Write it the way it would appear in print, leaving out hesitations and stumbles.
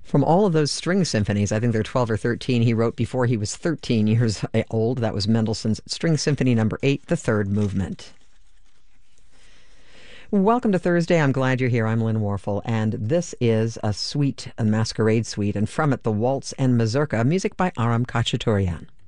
From all of those string symphonies, I think there are 12 or 13 he wrote before he was 13 years old. That was Mendelssohn's String Symphony Number 8, the third movement. Welcome to Thursday. I'm glad you're here. I'm Lynn Warfel, and this is a masquerade suite, and from it, the Waltz and Mazurka, music by Aram Khachaturian.